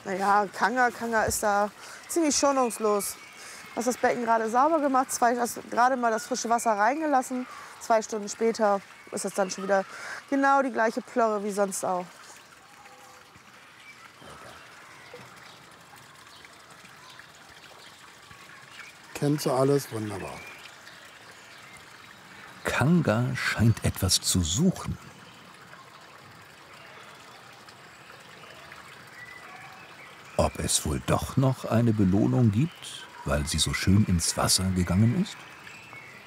Naja, Kanga ist da ziemlich schonungslos. Hast das Becken gerade sauber gemacht, hast gerade mal das frische Wasser reingelassen. 2 Stunden später ist das dann schon wieder genau die gleiche Plörre wie sonst auch. Kennt so alles, wunderbar. Kanga scheint etwas zu suchen. Ob es wohl doch noch eine Belohnung gibt, weil sie so schön ins Wasser gegangen ist?